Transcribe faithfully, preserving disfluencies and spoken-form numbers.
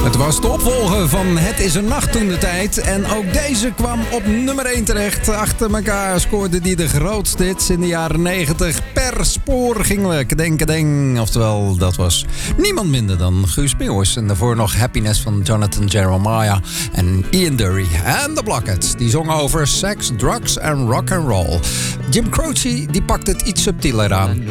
Het was de opvolger van Het is een nacht toen de tijd. En ook deze kwam op nummer één terecht. Achter elkaar scoorde die de grootste hits in de jaren negentig. Per spoor gingen we kedeng-kedeng. Oftewel, dat was niemand minder dan Guus Meeuwis. En daarvoor nog Happiness van Jonathan Jeremiah en Ian Dury. En de Blockheads, die zongen over seks, drugs en rock and roll. Jim Croce die pakt het iets subtieler aan.